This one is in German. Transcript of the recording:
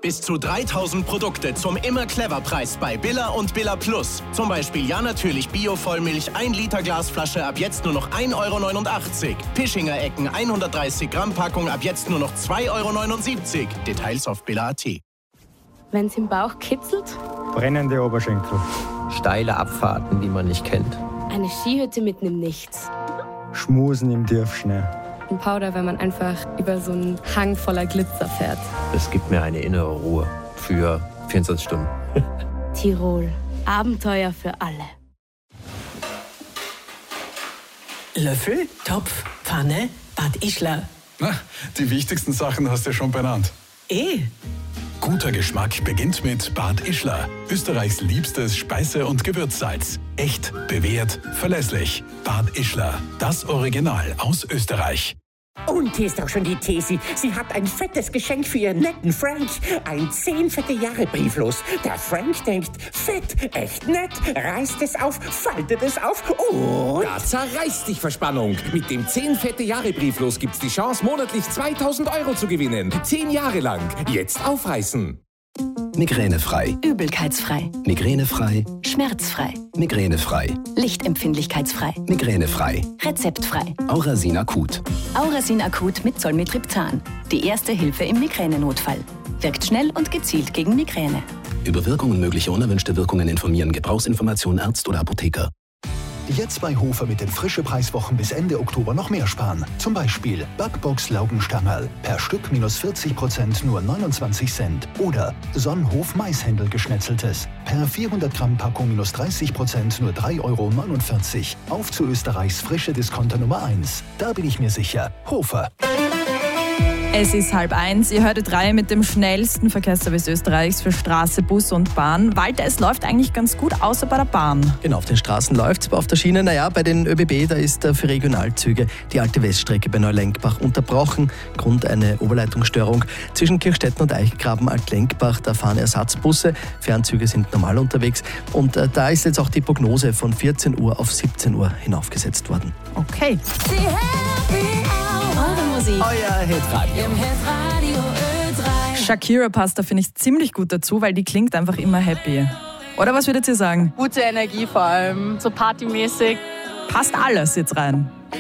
Bis zu 3000 Produkte zum Immer-Clever-Preis bei Billa und Billa Plus. Zum Beispiel Ja natürlich Bio-Vollmilch 1 Liter Glasflasche ab jetzt nur noch 1,89 €. Pischinger Ecken 130 Gramm Packung ab jetzt nur noch 2,79 €. Details auf billa.at. Wenn's im Bauch kitzelt? Brennende Oberschenkel. Steile Abfahrten, die man nicht kennt. Eine Skihütte mitten im Nichts. Schmusen im Tiefschnee. Ein Powder, wenn man einfach über so einen Hang voller Glitzer fährt. Es gibt mir eine innere Ruhe für 24 Stunden. Tirol. Abenteuer für alle. Löffel, Topf, Pfanne, Bad Ischler. Na, die wichtigsten Sachen hast du schon benannt. Guter Geschmack beginnt mit Bad Ischler. Österreichs liebstes Speise- und Gewürzsalz. Echt, bewährt, verlässlich. Bad Ischler, das Original aus Österreich. Und hier ist auch schon die Tesi. Sie hat ein fettes Geschenk für ihren netten Frank. Ein 10 fette Jahre Brieflos. Der Frank denkt, fett, echt nett, reißt es auf, faltet es auf und... Da zerreißt dich Verspannung. Mit dem 10 fette Jahre Brieflos gibt's die Chance, monatlich 2.000 € zu gewinnen. 10 Jahre lang. Jetzt aufreißen. Migränefrei. Übelkeitsfrei. Migränefrei. Schmerzfrei. Migränefrei. Lichtempfindlichkeitsfrei. Migränefrei. Rezeptfrei. Aurasin Akut. Aurasin Akut mit Zolmitriptan. Die erste Hilfe im Migränenotfall. Wirkt schnell und gezielt gegen Migräne. Über Wirkungen möglicher unerwünschte Wirkungen informieren. Gebrauchsinformation Arzt oder Apotheker. Jetzt bei Hofer mit den Frische-Preiswochen bis Ende Oktober noch mehr sparen. Zum Beispiel Backbox Laugenstangerl. Per Stück minus 40% nur 29 Cent. Oder Sonnenhof Maishändel geschnetzeltes. Per 400 Gramm Packung minus 30% nur 3,49 €. Auf zu Österreichs frische Discounter Nummer 1. Da bin ich mir sicher. Hofer. Es ist 12:30. Ihr hörtet Reihe mit dem schnellsten Verkehrsservice Österreichs für Straße, Bus und Bahn. Walter, es läuft eigentlich ganz gut, außer bei der Bahn. Genau, auf den Straßen läuft es, aber auf der Schiene, bei den ÖBB, da ist für Regionalzüge die alte Weststrecke bei Neulenkbach unterbrochen. Grund eine Oberleitungsstörung. Zwischen Kirchstetten und Eichgraben Altlenkbach, da fahren Ersatzbusse. Fernzüge sind normal unterwegs. Und da ist jetzt auch die Prognose von 14 Uhr auf 17 Uhr hinaufgesetzt worden. Okay. Euer Hitradio. Im Hitradio Ö3. Shakira passt da, finde ich, ziemlich gut dazu, weil die klingt einfach immer happy. Oder was würdet ihr sagen? Gute Energie vor allem, so partymäßig. Passt alles jetzt rein.